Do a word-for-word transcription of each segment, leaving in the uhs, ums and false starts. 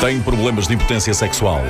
Tem problemas de impotência sexual?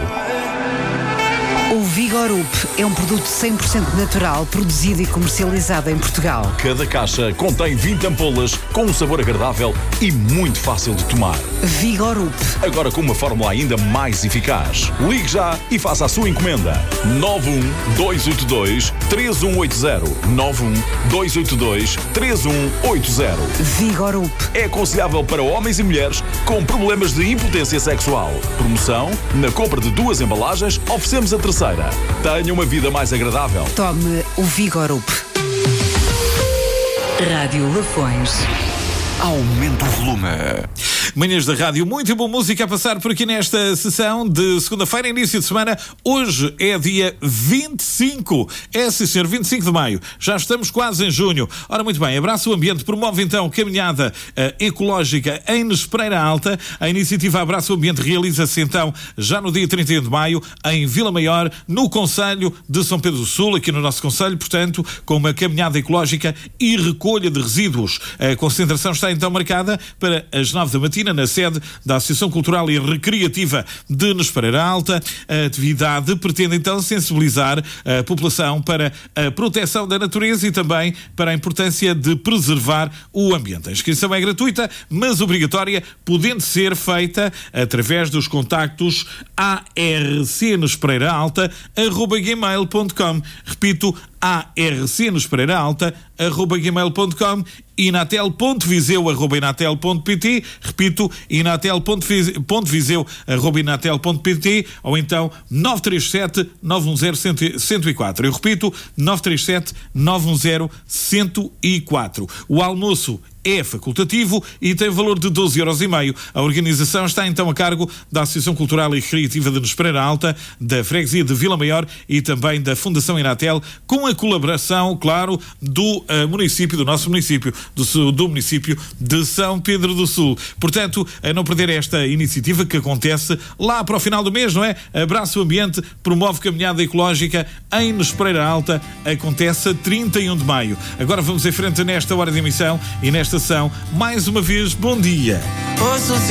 O Vigorup é um produto cem por cento natural, produzido e comercializado em Portugal. Cada caixa contém vinte ampolas com um sabor agradável e muito fácil de tomar. Vigorup. Agora com uma fórmula ainda mais eficaz. Ligue já e faça a sua encomenda. nove um dois oito dois três um oito zero. nove um dois oito dois três um oito zero. Vigorup. É aconselhável para homens e mulheres com problemas de impotência sexual. Promoção: na compra de duas embalagens, oferecemos a terceira. Tenha uma vida mais agradável. Tome o Vigorup. Rádio Lafões. Aumenta o volume. Manhãs da Rádio, muito boa música a passar por aqui nesta sessão de segunda-feira, início de semana. Hoje é dia vinte e cinco. É, sim, senhor, vinte e cinco de maio. Já estamos quase em junho. Ora, muito bem, Abraço o Ambiente promove então caminhada uh, ecológica em Nespreira Alta. A iniciativa Abraço o Ambiente realiza-se então já no dia trinta e um de maio em Vila Maior, no concelho de São Pedro do Sul, aqui no nosso concelho, portanto, com uma caminhada ecológica e recolha de resíduos. A concentração está então marcada para as nove da matina na sede da Associação Cultural e Recreativa de Nespreira Alta. A atividade pretende então sensibilizar a população para a proteção da natureza e também para a importância de preservar o ambiente. A inscrição é gratuita, mas obrigatória, podendo ser feita através dos contactos arcnespreiraalta arroba gmail ponto com. Repito, arcnespreiraalta arroba gmail ponto com, inatel.viseu arroba inatel ponto pt, repito, inatel.viseu arroba inatel ponto pt, ou então nove três sete nove um zero um zero quatro. Eu repito, nove três sete nove um zero um zero quatro. O almoço é facultativo e tem valor de doze euros e meio. A organização está então a cargo da Associação Cultural e Recreativa de Nespreira Alta, da Freguesia de Vila Maior e também da Fundação Inatel, com a colaboração, claro, do uh, município, do nosso município, do, do município de São Pedro do Sul. Portanto, a não perder esta iniciativa que acontece lá para o final do mês, não é? Abraço o Ambiente promove caminhada ecológica em Nespreira Alta, acontece a trinta e um de maio. Agora vamos em frente nesta hora de emissão e nesta estação, mais uma vez, bom dia.